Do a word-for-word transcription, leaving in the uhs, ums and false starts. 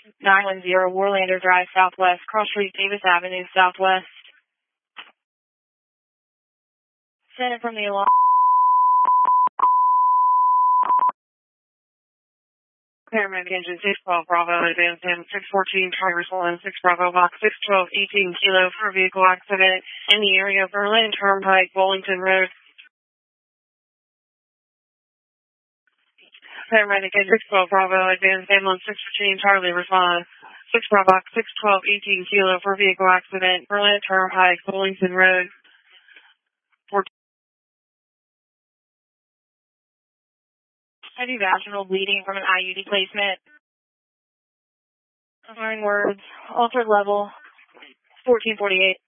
nine one zero Warlander Drive, Southwest, Cross Street, Davis Avenue, Southwest. Send it from the alarm. Paramedic engine six twelve Bravo, advance in six fourteen, Charlie Solon, six Bravo, box six twelve, eighteen kilo for vehicle accident in the area of Berlin Turnpike, Wellington Road. Paramedic engine six twelve Bravo, advance ambulance six fourteen, Charlie respond. six Bravo, box six twelve, eighteen kilo for vehicle accident, Berlin Turnpike, Wellington Road. Heavy vaginal bleeding from an I U D placement. Nine words. Altered level. fourteen forty-eight.